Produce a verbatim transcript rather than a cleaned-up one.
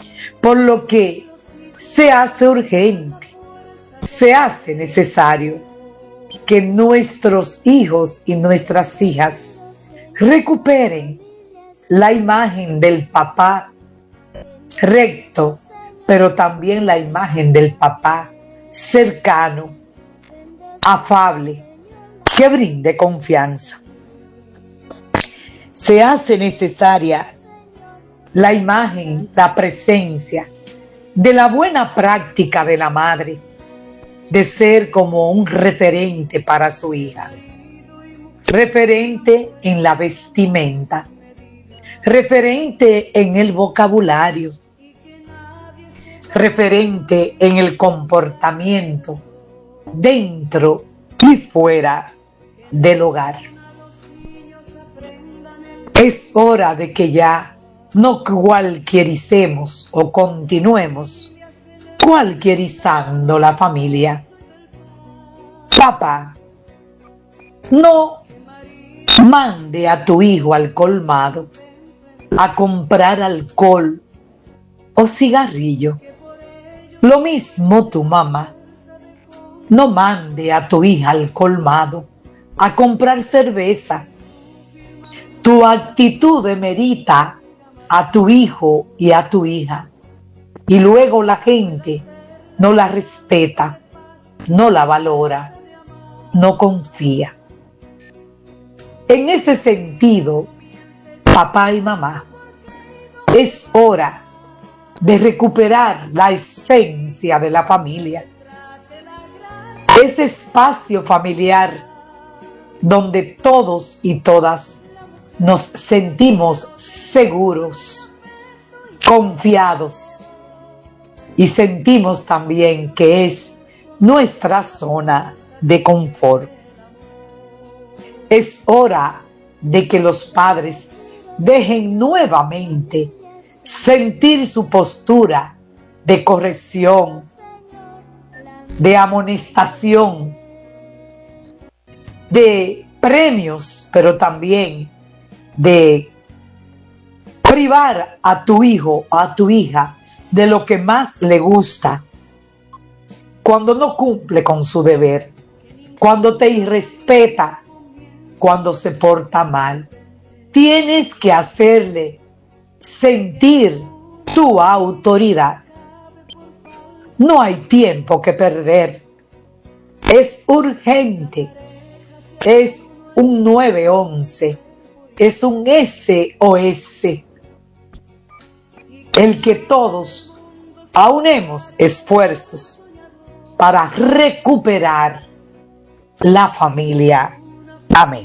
por lo que se hace urgente, se hace necesario que nuestros hijos y nuestras hijas recuperen la imagen del papá recto, pero también la imagen del papá cercano, afable, que brinde confianza. Se hace necesaria la imagen, la presencia de la buena práctica de la madre, de ser como un referente para su hija, referente en la vestimenta, referente en el vocabulario, referente en el comportamiento dentro y fuera del hogar. Es hora de que ya no cualquiericemos o continuemos cualquierizando la familia. Papá, no mande a tu hijo al colmado a comprar alcohol o cigarrillo. Lo mismo tu mamá. No mande a tu hija al colmado a comprar cerveza. Tu actitud demerita a tu hijo y a tu hija. Y luego la gente no la respeta, no la valora, no confía. En ese sentido, papá y mamá, es hora de recuperar la esencia de la familia. Ese espacio familiar donde todos y todas nos sentimos seguros, confiados y sentimos también que es nuestra zona de confort. Es hora de que los padres dejen nuevamente sentir su postura de corrección, de amonestación, de premios, pero también de privar a tu hijo o a tu hija de lo que más le gusta cuando no cumple con su deber, cuando te irrespeta, cuando se porta mal. Tienes que hacerle sentir tu autoridad. No hay tiempo que perder. Es urgente. Es un nueve once. Es un S O S. El que todos aunemos esfuerzos para recuperar la familia. Amén.